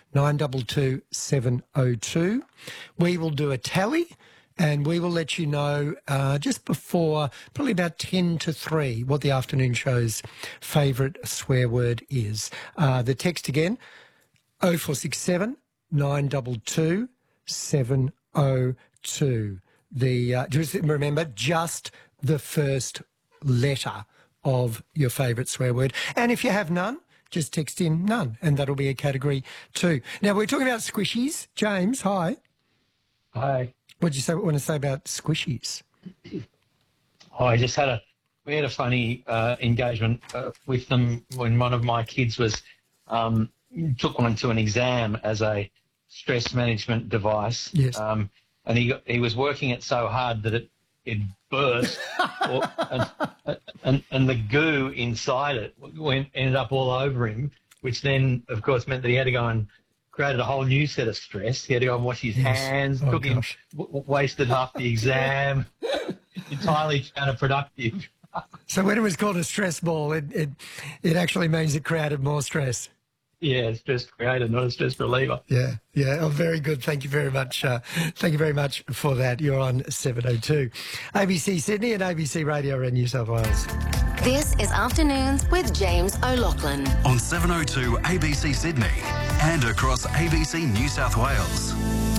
922 702. We will do a tally and we will let you know just before, probably about 10 to 3, what the afternoon show's favourite swear word is. The text again, 0467 922 702. Just remember, just the first letter of your favourite swear word. And if you have none, just text in none, and that'll be a category 2. Now, we're talking about squishies. James, hi. Hi. What did you want to say about squishies? Oh, we had a funny engagement with them when one of my kids was took one to an exam as a stress management device. Yes. And he was working it so hard that it burst, and the goo inside it ended up all over him, which then, of course, meant that he had to go and created a whole new set of stress. He had to go and wash his hands, wasted half the exam, entirely counterproductive. So when it was called a stress ball, it actually means it created more stress. Yeah, stress creator, not a stress reliever. Yeah. Oh, very good. Thank you very much. Thank you very much for that. You're on 702. ABC Sydney and ABC Radio in New South Wales. This is Afternoons with James O'Loughlin. On 702 ABC Sydney and across ABC New South Wales.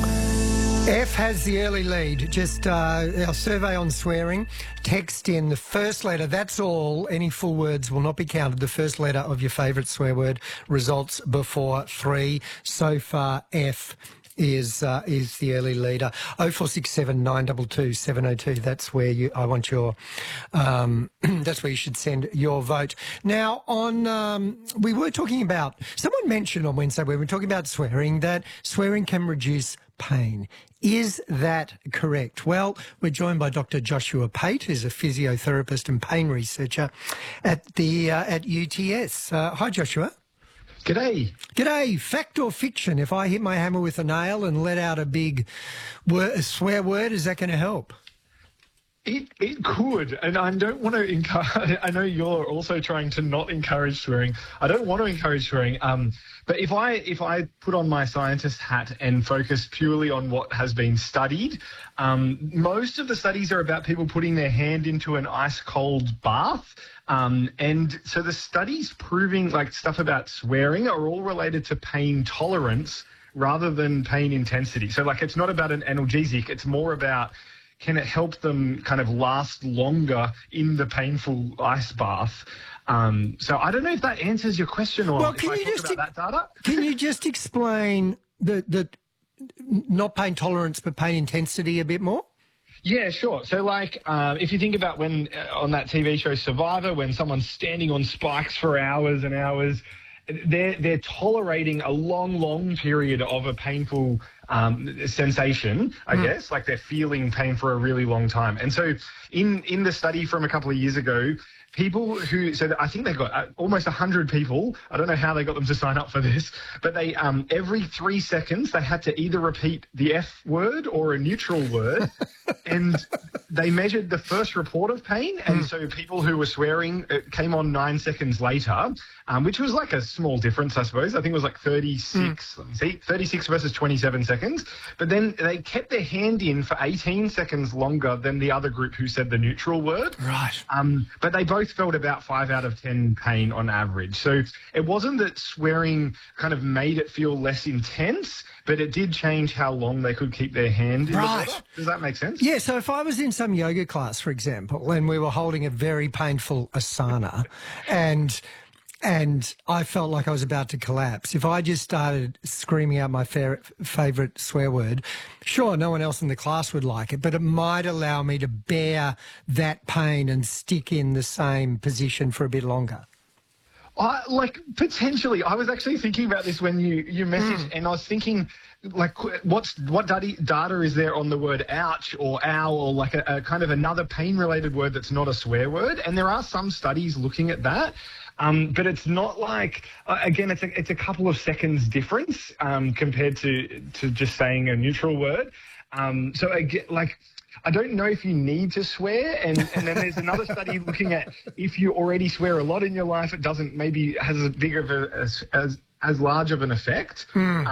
F has the early lead. Just our survey on swearing. Text in the first letter. That's all. Any full words will not be counted. The first letter of your favourite swear word. Results before 3. So far, F is the early leader. 0467 922 702. That's where I want your. That's where you should send your vote. Now, we were talking about. Someone mentioned on Wednesday when we were talking about swearing that swearing can reduce pain. Is that correct? Well, we're joined by Dr. Joshua Pate, who's a physiotherapist and pain researcher at UTS. Hi, Joshua. G'day. G'day. Fact or fiction? If I hit my hammer with a nail and let out a big swear word, is that going to help? It could, and I don't want to encourage. I know you're also trying to not encourage swearing. I don't want to encourage swearing. But if I put on my scientist hat and focus purely on what has been studied, most of the studies are about people putting their hand into an ice cold bath. And so the studies proving like stuff about swearing are all related to pain tolerance rather than pain intensity. So like it's not about an analgesic. It's more about can it help them kind of last longer in the painful ice bath? So I don't know if that answers your question or well, if I talk about that data. Can you just explain the not pain tolerance but pain intensity a bit more? Yeah, sure. So, like, if you think about when on that TV show Survivor, when someone's standing on spikes for hours and hours, they're tolerating a long period of a painful sensation, I guess, like they're feeling pain for a really long time. And so in the study from a couple of years ago, people I think they got almost 100 people. I don't know how they got them to sign up for this, but they every 3 seconds they had to either repeat the F word or a neutral word, and they measured the first report of pain. And so people who were swearing came on 9 seconds later, which was like a small difference, I suppose. I think it was like 36. Let me see, 36 versus 27 seconds. But then they kept their hand in for 18 seconds longer than the other group who said the neutral word. Right. But they both felt about 5 out of 10 pain on average. So it wasn't that swearing kind of made it feel less intense, but it did change how long they could keep their hand in the water. Does that make sense? Yeah, so if I was in some yoga class, for example, and we were holding a very painful asana and I felt like I was about to collapse, if I just started screaming out my favourite swear word, sure, no one else in the class would like it, but it might allow me to bear that pain and stick in the same position for a bit longer. Potentially. I was actually thinking about this when you messaged, and I was thinking, like, what data is there on the word ouch or ow or like a kind of another pain-related word that's not a swear word? And there are some studies looking at that. But it's not like, again, it's a couple of seconds difference compared to just saying a neutral word. So again, like, I don't know if you need to swear, and then there's another study looking at if you already swear a lot in your life, it doesn't maybe has as big of as large of an effect.